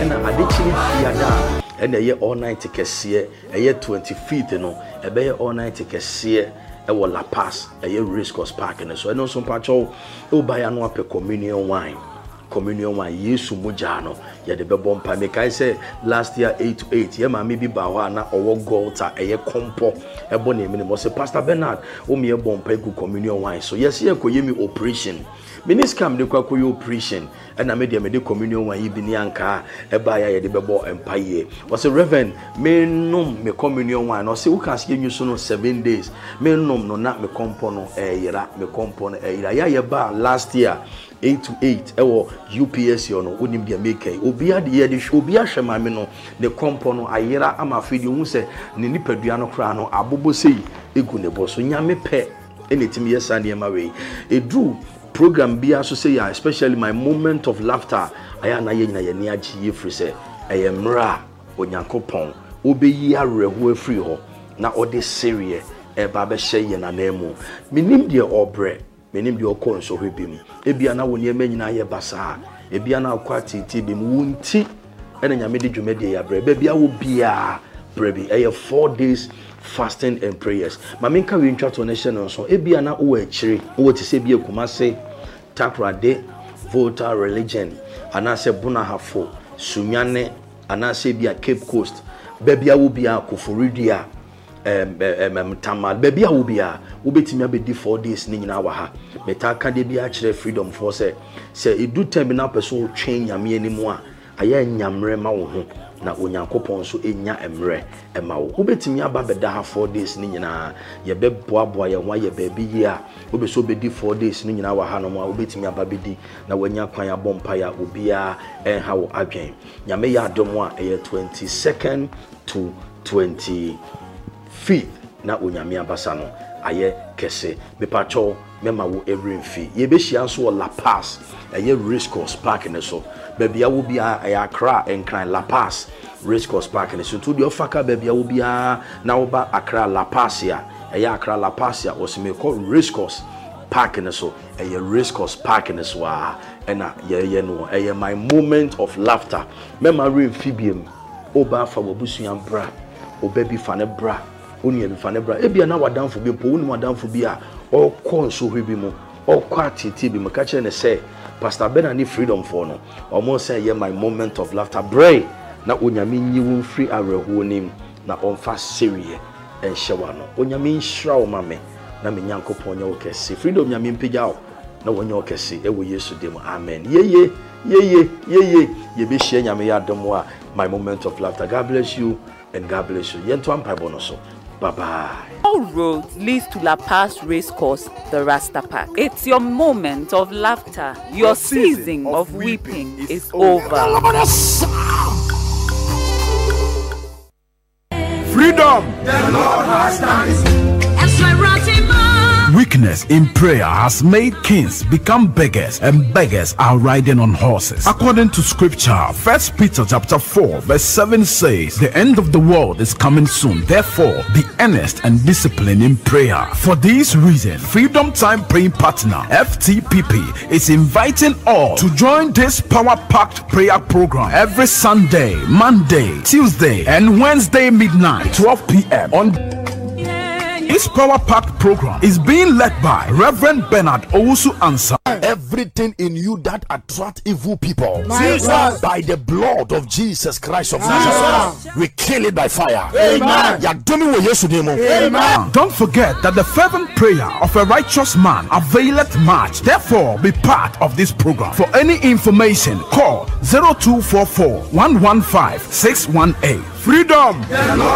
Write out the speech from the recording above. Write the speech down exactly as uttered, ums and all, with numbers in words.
and addiction fiada and a year all night to Cassia, a year twenty feet, you know, a bear all night to Cassia, a wall La Paz, a year risk course park, and so I know some patrol, oh, buy an wape communion wine. Communion wine, Yesu Mujano, ya de Bebompa. Make I say last year eight to eight, yeah, maybe Bawana or Golta, a year compo, a bonny minimum. Say, Pastor Bernard, oh, me a bompa communion wine. So, yes, here, Koyemi operation. Minis come the Kwaku operation, and I made a medical communion wine, Ibinianka, a buyer, the Bebo Empire. Was a reverend, me num me communion wine, or say, who can give you soon seven days. Me num no not me compono, a yera, me compono, a yera, ya bar last year. eight to eight ewo U P S yo no wonim dia make obia de ye de obia hwemame no ne kompo no ayera amafidi hu se ne nipadua no kra no abobo sei egu ne bo so nyame pe enetim yesa ne ma we edu program bia so say ya especially my moment of laughter aya na ye nyina ye ne agi ye free se eyemra onyankopon obeyi areho afiri ho na ode serie e ba be hye ye na nemu minim de obre menim de okon so hwebim ebia na woni ema nyina ye basa ebia na akwati ti bim wunti ena nyame de dwumade ya bre bia wo bia brebi e four days fasting and prayers maminka we ntwa to nation so ebia na wo akire wo ti se bia kumase takrade voter religion anase bunahafo sunyane anase bia Cape Coast bia wo bia koforidua em em tamal bebia wo bia wo betimi abedi four days ni nyina wa ha metaka de bia kire freedom for say say edu time na person twen nyame animu a aya nyamre ma wo ho na onyankopon so enya emre ema wo wo betimi aba beda ha four days ni nyina ye beboaboa ye wa ye baby yi a wo be so bedi four days ni nyina wa ha no wo betimi aba bedi na wanya kwan abompa ya obia en ha wo adwen nyame ya adom a e twenty-second to twenty fifth na onyame abasa no aye kese bepacho mema wo every fee ye be hia so La Paz aye race course park ne so bebia wo bia aye Accra enkran La Paz race course park ne so to de ofaka bebia wo bia na wo ba Accra La Paz ya aye Accra La Paz ya osime ko race course park ne so aye race course park ne so a ena ye ye no aye my moment of laughter mema re fibiem oba fa wobusuan bra obabi fa ne bra oni e fa ne bra e bia na wadanfo bi po oni wadanfo bi a o kon so hwe bi mu o kwa titi bi mu ka kire ne say Pastor Bernard ni freedom for no o mo say ye my moment of laughter bray na onyame nyi won free areho nim na on fa serie en hyewa no onyame nhira o mame na me nyankopon nya wo kese freedom nyame mpegya o na wonye o kese e wo Yesu dem amen yeye yeye yeye ye be hye nyame ya dom a my moment of laughter. God bless you and God bless you yento ampa bonoso. Bye-bye. All roads leads to La Paz Race Course, the Rasta Park. It's your moment of laughter. Your season of weeping is over. Freedom! The Lord has done it. Weakness in prayer has made kings become beggars, and beggars are riding on horses. According to scripture, First Peter chapter four verse seven says, the end of the world is coming soon. Therefore, be earnest and disciplined in prayer. For this reason, Freedom Time Praying Partner F T P P is inviting all to join this power-packed prayer program every Sunday, Monday, Tuesday, and Wednesday midnight, twelve p.m. on this power-packed program is being led by Reverend Bernard Owusu Ansah. Everything in you that attract evil people, Jesus, by the blood of Jesus Christ of Nazareth, we kill it by fire. Amen. Amen. Don't forget that the fervent prayer of a righteous man availeth much. Therefore, be part of this program. For any information, call zero two four four, one one five, six one eight. Freedom!